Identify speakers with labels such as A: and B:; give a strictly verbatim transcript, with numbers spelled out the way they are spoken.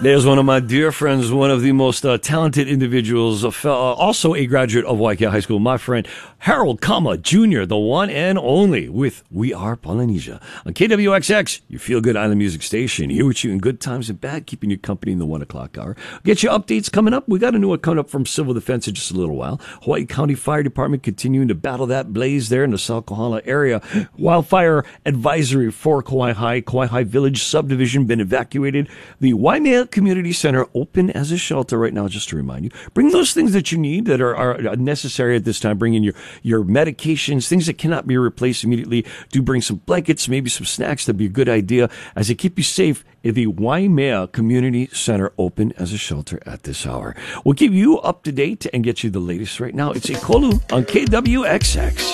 A: There's one of my dear friends, one of the most uh, talented individuals, uh, also a graduate of Waiakea High School, my friend Harold Kama Junior, the one and only, with We Are Polynesia. On K W X X, your feel-good island music station, here with you in good times and bad, keeping you company in the one o'clock hour. Get your updates coming up. We got a new one coming up from Civil Defense in just a little while. Hawaii County Fire Department continuing to battle that blaze there in the South Kohala area. Wildfire advisory for Kauai High. Kauai High Village subdivision been evacuated. The Waimea Community Center open as a shelter right now, just to remind you. Bring those things that you need that are, are necessary at this time. Bring in your, your medications, things that cannot be replaced immediately. Do bring some blankets, maybe some snacks. That'd be a good idea as they keep you safe. The Waimea Community Center open as a shelter at this hour. We'll keep you up to date and get you the latest right now. It's Ekolu on K W X X.